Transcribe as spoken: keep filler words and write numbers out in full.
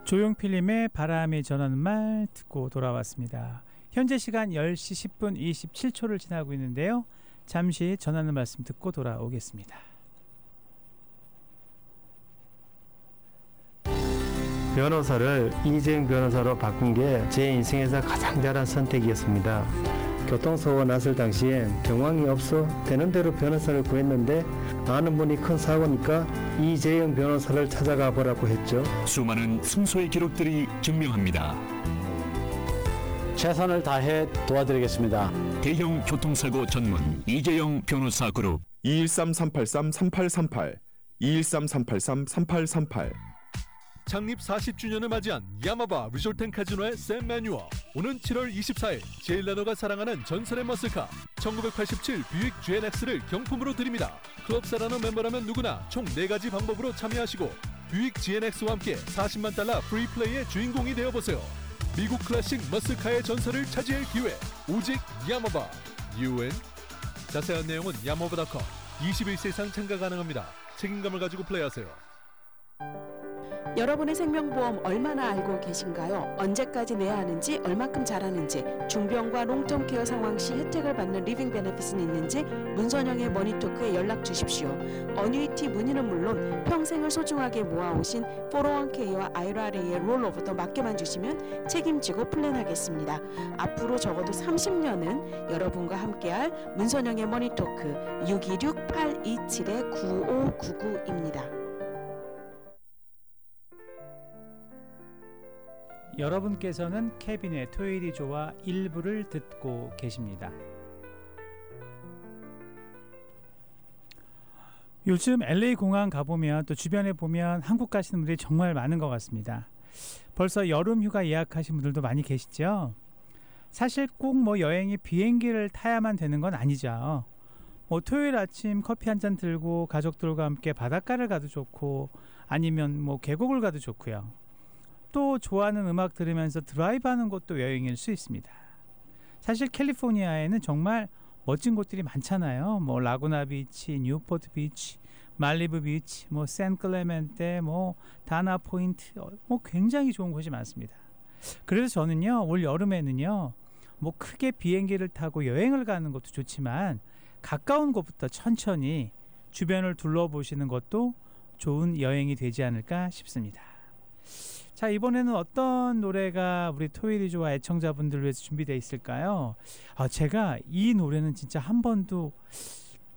조용필님의 바람이 전하는 말 듣고 돌아왔습니다. 현재 시간 열 시 십 분 이십칠 초를 지나고 있는데요. 잠시 전하는 말씀 듣고 돌아오겠습니다. 변호사를 이재용 변호사로 바꾼 게 제 인생에서 가장 잘한 선택이었습니다. 교통사고가 났을 당시엔 정황이 없어 되는 대로 변호사를 구했는데 아는 분이 큰 사고니까 이재용 변호사를 찾아가 보라고 했죠. 수많은 승소의 기록들이 증명합니다. 최선을 다해 도와드리겠습니다. 대형 교통사고 전문 이재용 변호사 그룹 이일삼 삼팔삼 삼팔삼팔 이일삼 삼팔삼 삼팔삼팔. 창립 사십 주년을 맞이한 야마바 리조트앤카지노의 샘 매뉴어. 오는 칠월 이십사일 제일 나노가 사랑하는 전설의 머슬카 천구백팔십칠 뷰익 지엔엑스를 경품으로 드립니다. 클럽 사라노 멤버라면 누구나 총 네 가지 방법으로 참여하시고 뷰익 지엔엑스와 함께 사십만 달러 프리플레이의 주인공이 되어보세요. 미국 클래식 머슬카의 전설을 차지할 기회, 오직 야마바. 유엔. 자세한 내용은 야마바 닷컴. 이십일 세 이상 참가 가능합니다. 책임감을 가지고 플레이하세요. 여러분의 생명보험 얼마나 알고 계신가요? 언제까지 내야 하는지, 얼마큼 잘하는지, 중병과 롱텀 케어 상황 시 혜택을 받는 리빙 베네핏은 있는지 문선영의 머니토크에 연락 주십시오. 어뉴이티 문의는 물론 평생을 소중하게 모아오신 포로원케이와 아이알에이의 롤오버도 맡겨만 주시면 책임지고 플랜하겠습니다. 앞으로 적어도 삼십 년은 여러분과 함께할 문선영의 머니토크 육이육 팔이칠 구오구구입니다. 여러분께서는 케빈의 토요일이 좋아 일부를 듣고 계십니다. 요즘 엘에이 공항 가보면 또 주변에 보면 한국 가시는 분들이 정말 많은 것 같습니다. 벌써 여름 휴가 예약하신 분들도 많이 계시죠? 사실 꼭 뭐 여행이 비행기를 타야만 되는 건 아니죠. 뭐 토요일 아침 커피 한 잔 들고 가족들과 함께 바닷가를 가도 좋고 아니면 뭐 계곡을 가도 좋고요. 또 좋아하는 음악 들으면서 드라이브하는 곳도 여행일 수 있습니다. 사실 캘리포니아에는 정말 멋진 곳들이 많잖아요. 뭐 라구나 비치, 뉴포트 비치, 말리부 비치, 뭐 샌클레멘테, 뭐 다나 포인트, 뭐 굉장히 좋은 곳이 많습니다. 그래서 저는요 올 여름에는요 뭐 크게 비행기를 타고 여행을 가는 것도 좋지만 가까운 곳부터 천천히 주변을 둘러보시는 것도 좋은 여행이 되지 않을까 싶습니다. 자, 이번에는 어떤 노래가 우리 토요일이 좋아 애청자분들을 위해서 준비되어 있을까요? 아, 제가 이 노래는 진짜 한 번도